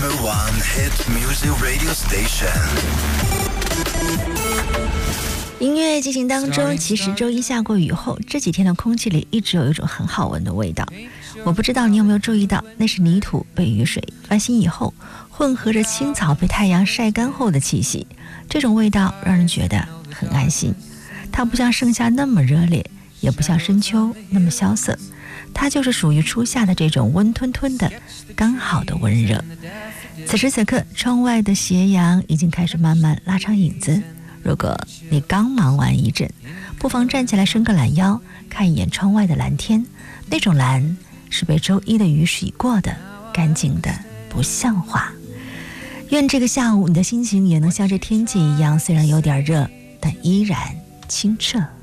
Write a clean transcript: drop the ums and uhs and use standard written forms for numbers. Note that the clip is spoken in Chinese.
1 hit music radio station。 音乐进行当中，其实周一下过雨后，这几天的空气里一直有一种很好闻的味道。我不知道你有没有注意到，那是泥土被雨水翻新以后，混合着青草被太阳晒干后的气息。这种味道让人觉得很安心。它不像盛夏那么热烈，也不像深秋那么萧瑟，它就是属于初夏的这种温吞吞的刚好的温热。此时此刻，窗外的斜阳已经开始慢慢拉长影子。如果你刚忙完一阵，不妨站起来伸个懒腰，看一眼窗外的蓝天。那种蓝是被周一的雨洗过的，干净的不像话。愿这个下午你的心情也能像这天气一样，虽然有点热，但依然清澈。